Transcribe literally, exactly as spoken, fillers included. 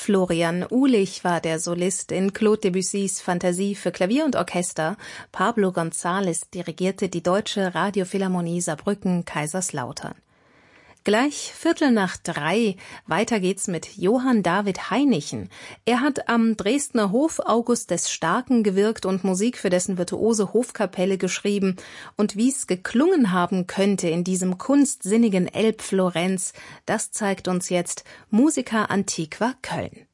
Florian Uhlich war der Solist in Claude Debussys Fantasie für Klavier und Orchester. Pablo González dirigierte die Deutsche Radiophilharmonie Saarbrücken-Kaiserslautern. Gleich Viertel nach drei. Weiter geht's mit Johann David Heinichen. Er hat am Dresdner Hof August des Starken gewirkt und Musik für dessen virtuose Hofkapelle geschrieben. Und wie's geklungen haben könnte in diesem kunstsinnigen Elbflorenz, das zeigt uns jetzt Musica Antiqua Köln.